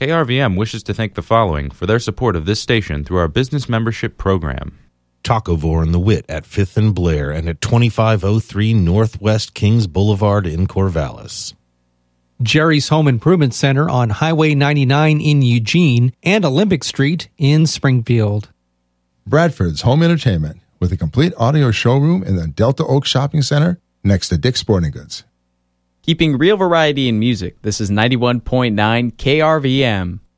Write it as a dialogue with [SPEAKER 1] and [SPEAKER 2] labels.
[SPEAKER 1] KRVM wishes to thank the following for their support of this station through our business membership program.
[SPEAKER 2] Tacovore and the Wit at 5th and Blair and at 2503 Northwest Kings Boulevard in Corvallis.
[SPEAKER 3] Jerry's Home Improvement Center on Highway 99 in Eugene and Olympic Street in Springfield.
[SPEAKER 4] Bradford's Home Entertainment with a complete audio showroom in the Delta Oak Shopping Center next to Dick's Sporting Goods.
[SPEAKER 5] Keeping real variety in music, this is 91.9 KRVM.